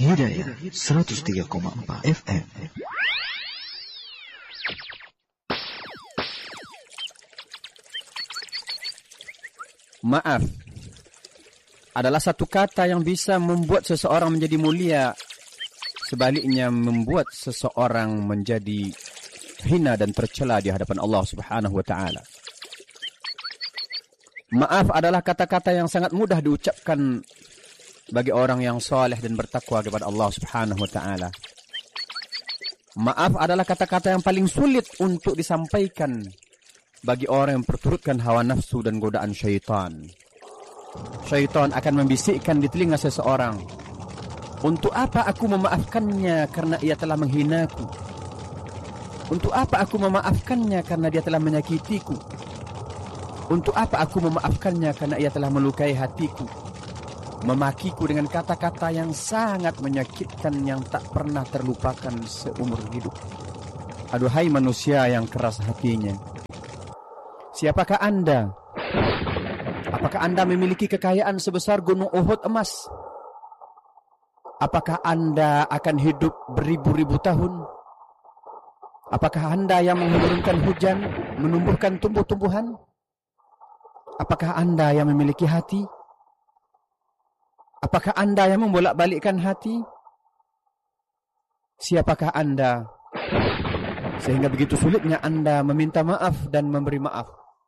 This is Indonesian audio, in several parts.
Hidayah 103,4 FM. Maaf adalah satu kata yang bisa membuat seseorang menjadi mulia, sebaliknya membuat seseorang menjadi hina dan tercela di hadapan Allah Subhanahu wa taala. Maaf adalah kata-kata yang sangat mudah diucapkan bagi orang yang saleh dan bertakwa kepada Allah Subhanahu wa taala. Maaf adalah kata-kata yang paling sulit untuk disampaikan bagi orang yang perturutkan hawa nafsu dan godaan syaitan. Syaitan akan membisikkan di telinga seseorang, "Untuk apa aku memaafkannya karena ia telah menghinaku? Untuk apa aku memaafkannya karena dia telah menyakitiku? Untuk apa aku memaafkannya karena ia telah melukai hatiku?" Memakiku dengan kata-kata yang sangat menyakitkan yang tak pernah terlupakan seumur hidup. Aduhai manusia yang keras hatinya, siapakah Anda? Apakah Anda memiliki kekayaan sebesar gunung Uhud emas? Apakah Anda akan hidup beribu-ribu tahun? Apakah Anda yang menurunkan hujan, menumbuhkan tumbuh-tumbuhan? Apakah Anda yang memiliki hati? Apakah Anda yang membolak-balikkan hati? Siapakah Anda sehingga begitu sulitnya Anda meminta maaf dan memberi maaf?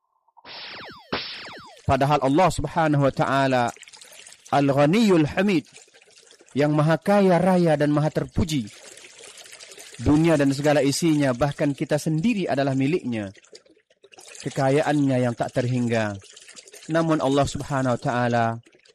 Padahal Allah Subhanahu wa taala Al-Ghaniyul Hamid, yang maha kaya raya dan maha terpuji. Dunia dan segala isinya, bahkan kita sendiri adalah miliknya. Kekayaannya yang tak terhingga. Namun Allah Subhanahu wa taala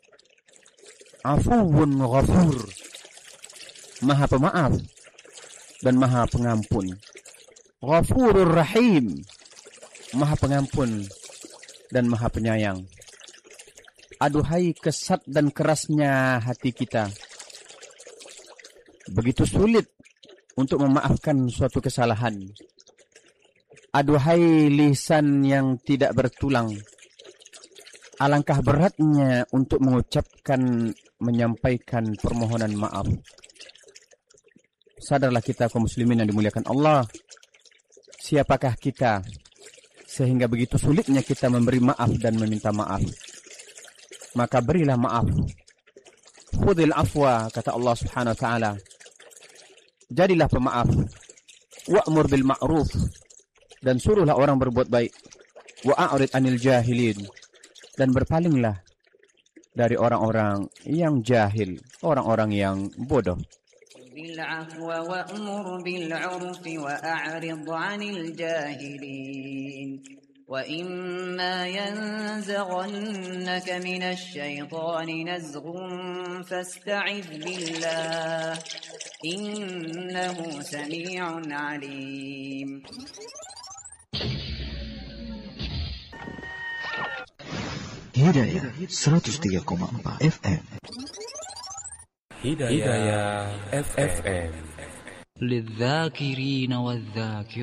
Afuwun Ghafur, maha pemaaf dan maha pengampun. Ghafurur Rahim, maha pengampun dan maha penyayang. Aduhai kesat dan kerasnya hati kita. Begitu sulit untuk memaafkan suatu kesalahan. Aduhai lisan yang tidak bertulang. Alangkah beratnya untuk mengucapkan, menyampaikan permohonan maaf. Sadarlah kita kaum muslimin yang dimuliakan Allah. Siapakah kita sehingga begitu sulitnya kita memberi maaf dan meminta maaf? Maka berilah maaf. Khudil afwa, kata Allah Subhanahu wa taala. Jadilah pemaaf. Wa'mur bil ma'ruf, dan suruhlah orang berbuat baik. Wa'arid anil jahilin, dan berpalinglah dari orang-orang yang jahil, orang-orang yang bodoh. Bil afwa wa'mur bil 'urfi wa'arid 'anil jahilin. Wa imma yanzaghannaka minasy syaitani nazghun fasta'iz billah innahu samii'un 'alim. Hidayah 103,4 FM. Hidayah FM. للذاكرين والذاكرات